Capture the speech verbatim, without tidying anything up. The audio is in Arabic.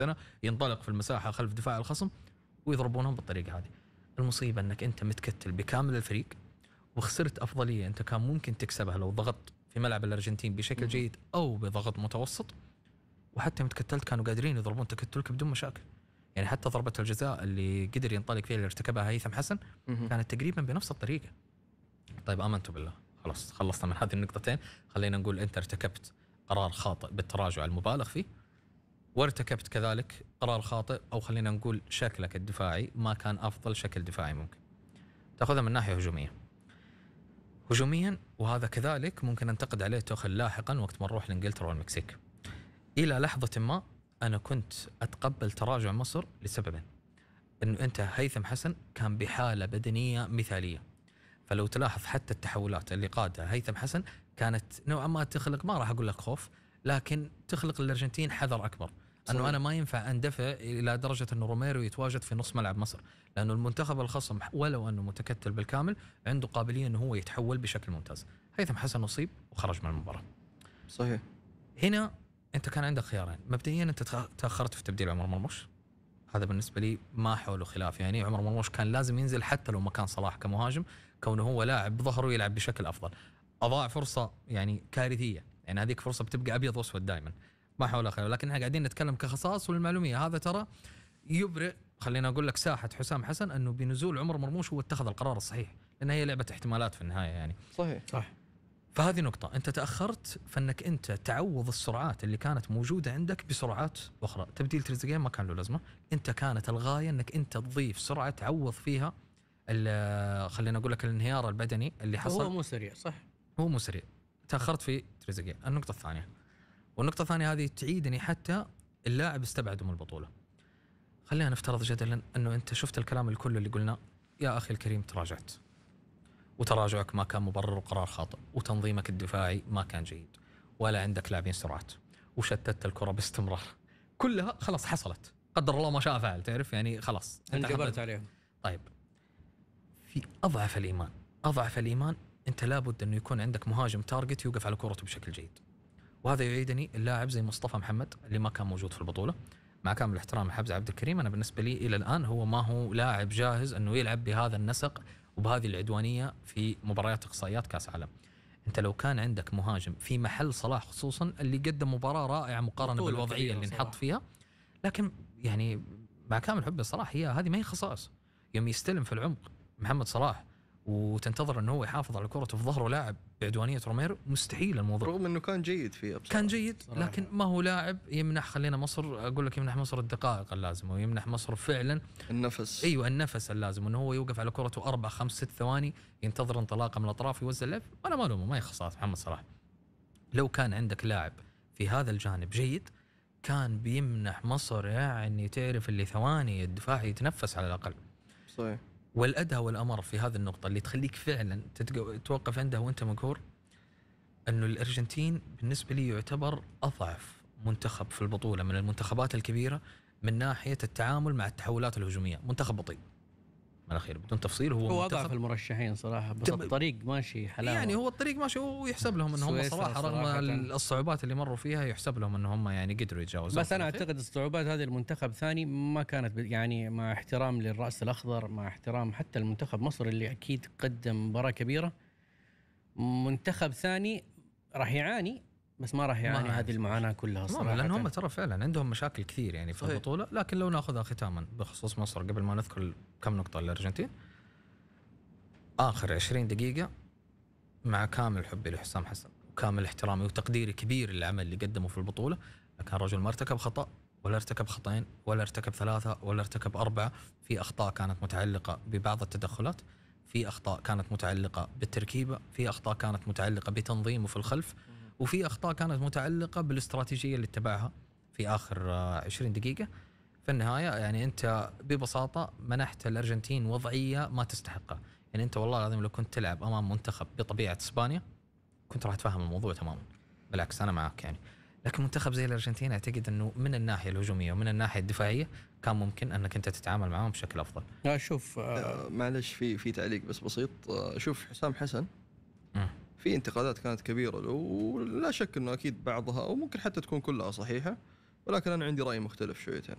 سنة ينطلق في المساحة خلف دفاع الخصم ويضربونهم بالطريقة هذه. المصيبة أنك أنت متكتل بكامل الفريق وخسرت أفضلية أنت كان ممكن تكسبها لو ضغطت في ملعب الأرجنتين بشكل جيد أو بضغط متوسط، وحتى متكتلت كانوا قادرين يضربون تكتلك بدون مشاكل. يعني حتى ضربة الجزاء اللي قدر ينطلق فيها اللي ارتكبها هيثم حسن كانت تقريبا بنفس الطريقة. طيب آمنت بالله، خلاص خلصنا من هذه النقطتين. خلينا نقول أنت ارتكبت قرار خاطئ بالتراجع المبالغ فيه، وارتكبت كذلك قرار خاطئ أو خلينا نقول شكلك الدفاعي ما كان أفضل شكل دفاعي ممكن تأخذها من ناحية هجومية. هجوميا وهذا كذلك ممكن ننتقد عليه توخل لاحقا وقت ما نروح لإنجلترا والمكسيك. إلى لحظة ما أنا كنت أتقبل تراجع مصر لسببين، إنه أنت هيثم حسن كان بحالة بدنية مثالية، فلو تلاحظ حتى التحولات اللي قادها هيثم حسن كانت نوعا ما تخلق، ما راح أقول لك خوف، لكن تخلق للأرجنتين حذر أكبر. أنه أنا ما ينفع أندفع إلى درجة أنه روميرو يتواجد في نص ملعب مصر، لأنه المنتخب الخصم ولو أنه متكتل بالكامل عنده قابلية أنه هو يتحول بشكل ممتاز. هيثم حسن أصيب وخرج من المباراة. صحيح. هنا أنت كان عندك خيارين. مبدئيا أنت تأخرت في تبديل عمر مرموش، هذا بالنسبة لي ما حوله خلاف. يعني عمر مرموش كان لازم ينزل حتى لو مكان صلاح كمهاجم، كونه هو لاعب بظهره يلعب بشكل أفضل. أضاع فرصة يعني كارثية، يعني هذيك فرصة بتبقى أبيض وأسود دائما، ما حولها خير. لكن احنا قاعدين نتكلم كخصائص والمعلومية، هذا ترى يبرئ خلينا أقول لك ساحة حسام حسن أنه بنزول عمر مرموش هو اتخذ القرار الصحيح، لأن هي لعبة احتمالات في النهاية يعني. صحيح صح. فهذه نقطة، أنت تأخرت فإنك أنت تعوض السرعات اللي كانت موجودة عندك بسرعات أخرى. تبديل تريزيجيه ما كان له لازمة، أنت كانت الغاية أنك أنت تضيف سرعة تعوض فيها خلينا أقول لك الانهيار البدني اللي حصل. هو مو سريع صح، هو مو سريع. تأخرت في تريزيجيه. النقطة الثانية، والنقطة الثانية هذه تعيدني حتى اللاعب استبعده من البطولة. خلينا نفترض جدلا أنه أنت شفت الكلام الكل اللي قلنا، يا أخي الكريم تراجعت، وتراجعك ما كان مبرر وقرار خاطئ، وتنظيمك الدفاعي ما كان جيد، ولا عندك لاعبين سرعات، وشتت الكرة باستمرار، كلها خلاص حصلت، قدر الله ما شاء فعل، تعرف يعني خلاص انجبرت عليهم. طيب في أضعف الإيمان، أضعف الإيمان أنت لابد أنه يكون عندك مهاجم تارجت يوقف على كرته بشكل جيد. وهذا يعيدني اللاعب زي مصطفى محمد اللي ما كان موجود في البطولة. مع كامل الاحترام لحمزة عبد الكريم، أنا بالنسبة لي إلى الآن هو ما هو لاعب جاهز أنه يلعب بهذا النسق وبهذه العدوانية في مباريات إقصائيات كأس عالم. أنت لو كان عندك مهاجم في محل صلاح خصوصا اللي قدم مباراة رائعة مقارنة بالوضعية اللي نحط فيها، لكن يعني مع كامل حب صلاح هي هذه ما هي خصائص. يوم يستلم في العمق محمد صلاح وتنتظر أنه هو يحافظ على كرة في ظهره لاعب بعدوانية روميرو، مستحيل الموضوع. رغم أنه كان جيد فيه بصراحة. كان جيد صراحة. لكن ما هو لاعب يمنح، خلينا مصر أقول لك يمنح مصر الدقائق اللازمة، ويمنح مصر فعلا النفس. أيوة النفس اللازم، أنه هو يوقف على كرته أربع خمس ست ثواني ينتظر انطلاقه من الأطراف يوزع اللعب. أنا ما ألومه، ما هي خصائص محمد صلاح. لو كان عندك لاعب في هذا الجانب جيد كان بيمنح مصر يعني تعرف اللي ثواني الدفاع يتنفس على الأقل. صحيح. والأدهى والأمر في هذه النقطة اللي تخليك فعلا توقف عندها وانت مقهور، أنه الأرجنتين بالنسبة لي يعتبر أضعف منتخب في البطولة من المنتخبات الكبيرة من ناحية التعامل مع التحولات الهجومية. منتخب بطيء من الأخير بدون تفصيل، هو, هو أضعف المرشحين صراحة، بس تب... الطريق ماشي حلاوة. يعني هو الطريق ماشي ويحسب لهم أن هم صراحة رغم الصعوبات اللي مروا فيها يحسب لهم أن هم يعني قدروا يتجاوزوا. بس أنا أعتقد الصعوبات هذه المنتخب ثاني ما كانت يعني، مع احترام للرأس الأخضر، مع احترام حتى المنتخب مصر اللي أكيد قدم مباراة كبيرة، منتخب ثاني راح يعاني، بس ما راح يعاني هذه المعاناة كلها صراحة، لأن هم ترى فعلا عندهم مشاكل كثير يعني في صحيح. البطولة. لكن لو نأخذها ختاما بخصوص مصر قبل ما نذكر كم نقطة للأرجنتين، آخر عشرين دقيقة مع كامل حبي لحسام حسن وكامل احترامي وتقديري كبير للعمل اللي قدمه في البطولة، لكن رجل ما ارتكب خطأ ولا ارتكب خطأين ولا ارتكب ثلاثة ولا ارتكب أربعة. في أخطاء كانت متعلقة ببعض التدخلات، في أخطاء كانت متعلقة بالتركيبة، في أخطاء كانت متعلقة بتنظيمه في الخلف، وفي أخطاء كانت متعلقة بالاستراتيجية اللي اتبعها في آخر عشرين دقيقة. في النهاية يعني أنت ببساطة منحت الأرجنتين وضعية ما تستحقها. يعني أنت والله العظيم لو كنت تلعب أمام منتخب بطبيعة إسبانيا كنت راح تفهم الموضوع تماما، بالعكس أنا معك يعني. لكن منتخب زي الأرجنتين أعتقد أنه من الناحية الهجومية ومن الناحية الدفاعية كان ممكن أنك أنت تتعامل معهم بشكل أفضل. لا شوف آه معلش في في تعليق بس بسيط. آه شوف حسام حسن م. في انتقادات كانت كبيرة له، ولا شك أنه أكيد بعضها أو ممكن حتى تكون كلها صحيحة، ولكن أنا عندي رأي مختلف شويتين.